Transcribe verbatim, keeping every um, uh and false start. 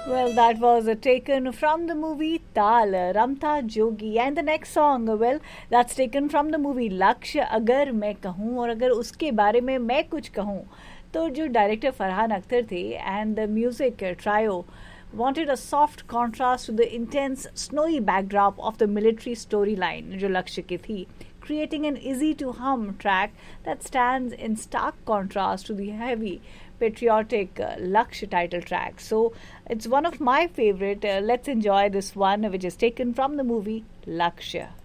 Well, that was uh, taken from the movie Tal, Ramtha Jogi. And the next song, well, that's taken from the movie Lakshya. अगर मैं कहूँ और अगर उसके बारे में मैं कुछ कहूँ तो जो डायरेक्टर फरहान अख्तर थे and the music uh, trio wanted a soft contrast to the intense snowy backdrop of the military storyline जो लक्ष्य की थी, creating an easy to hum track that stands in stark contrast to the heavy patriotic uh, Laksh title track. So it's one of my favorite. Uh, let's enjoy this one, which is taken from the movie Lakshya.